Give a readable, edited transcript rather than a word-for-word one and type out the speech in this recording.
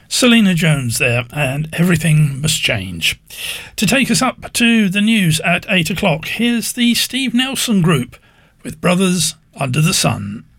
Selena Jones there, and Everything Must Change. To take us up to the news at 8 o'clock, here's the Steve Nelson Group with Brothers Under the Sun.